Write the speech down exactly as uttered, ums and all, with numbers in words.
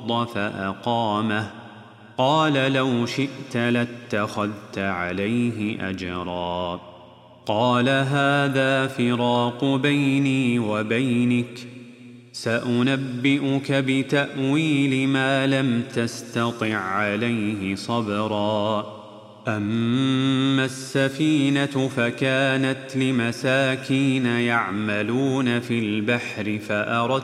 فأقامه قال لو شئت لاتخذت عليه أجرا قال هذا فراق بيني وبينك سأنبئك بتأويل ما لم تستطع عليه صبرا أما السفينة فكانت لمساكين يعملون في البحر فأردت